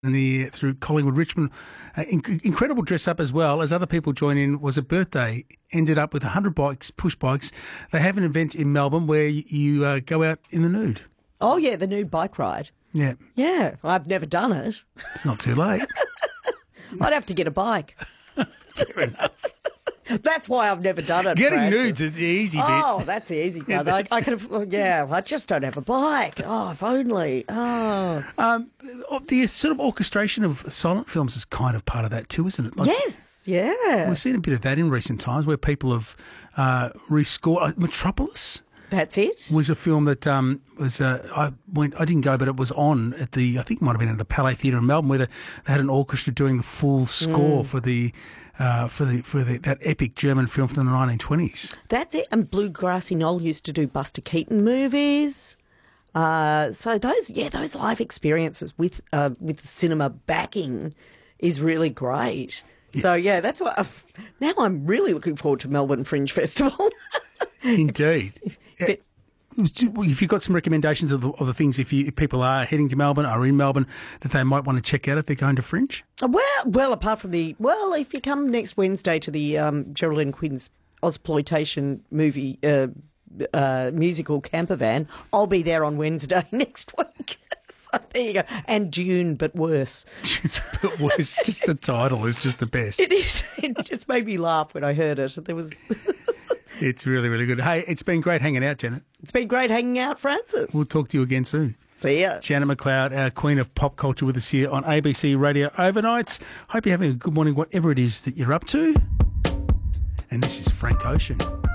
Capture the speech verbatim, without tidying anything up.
in the through Collingwood, Richmond. Uh, inc- incredible dress up as well as other people join in. Was a birthday. Ended up with one hundred bikes, push bikes. They have an event in Melbourne where you, you uh, go out in the nude. Oh, yeah, the nude bike ride. Yeah. Yeah, I've never done it. It's not too late. I'd have to get a bike. Fair enough. That's why I've never done it. Getting Francis. nudes is the easy bit. Oh, that's the easy Yeah, part. I, that's- I could have, yeah, I just don't have a bike. Oh, if only. Oh. Um, the sort of orchestration of silent films is kind of part of that too, isn't it? Like, Yes, yeah. we've seen a bit of that in recent times where people have uh, rescored. Uh, Metropolis That's it. was a film that um, was uh, I went I didn't go, but it was on at the I think it might have been at the Palais Theatre in Melbourne, where they, they had an orchestra doing the full score Mm. for the uh, for the for the, that epic German film from the nineteen twenties. That's it. And Bluegrassy Knoll used to do Buster Keaton movies. Uh, so those, yeah, those live experiences with uh, with cinema backing is really great. So yeah, that's what. I've, now I'm really looking forward to Melbourne Fringe Festival. Indeed. But- If you've got some recommendations of the, of the things, if, you, if people are heading to Melbourne, are in Melbourne, that they might want to check out if they're going to Fringe? Well, well, apart from the well, if you come next Wednesday to the um, Geraldine Quinn's Ozploitation movie uh, uh, musical camper van, I'll be there on Wednesday next week. So there you go. And June, but worse. But was just the title is just the best. It is. It just made me laugh when I heard it. There was. It's really, really good. Hey, it's been great hanging out, Janet. It's been great hanging out, Francis. We'll talk to you again soon. See ya. Janet McLeod, our queen of pop culture, with us here on A B C Radio Overnights. Hope you're having a good morning, whatever it is that you're up to. And this is Frank Ocean.